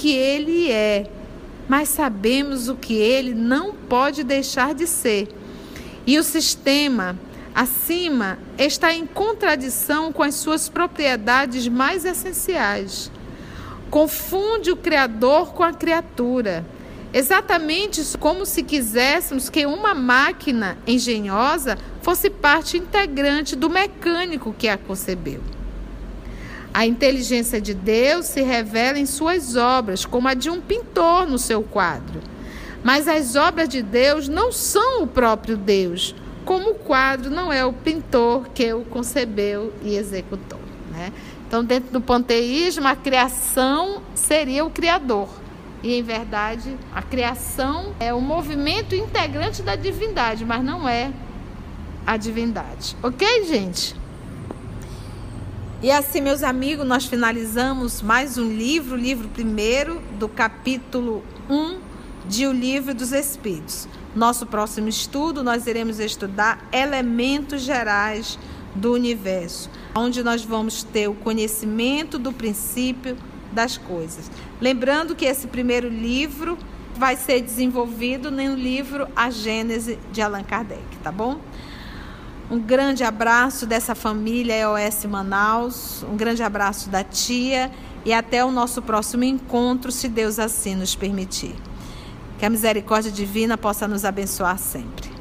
que ele é, mas sabemos o que ele não pode deixar de ser. E o sistema acima está em contradição com as suas propriedades mais essenciais. Confunde o Criador com a criatura, exatamente como se quiséssemos que uma máquina engenhosa fosse parte integrante do mecânico que a concebeu. A inteligência de Deus se revela em suas obras, como a de um pintor no seu quadro. Mas as obras de Deus não são o próprio Deus, como o quadro não é o pintor que o concebeu e executou, né? Então, dentro do panteísmo, a criação seria o Criador. E, em verdade, a criação é o movimento integrante da divindade, mas não é a divindade. Ok, gente? E assim, meus amigos, nós finalizamos mais um livro, o livro primeiro do capítulo 1 de O Livro dos Espíritos. Nosso próximo estudo, nós iremos estudar elementos gerais do universo, onde nós vamos ter o conhecimento do princípio das coisas. Lembrando que esse primeiro livro vai ser desenvolvido no livro A Gênese de Allan Kardec, tá bom? Um grande abraço dessa família EOS Manaus, um grande abraço da tia e até o nosso próximo encontro, se Deus assim nos permitir. Que a misericórdia divina possa nos abençoar sempre.